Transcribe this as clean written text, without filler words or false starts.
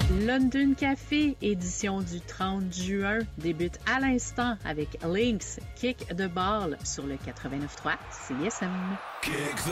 London Café, édition du 30 juin, débute à l'instant avec Lynx, Kick the Ball sur le 89.3 CISM. Kick the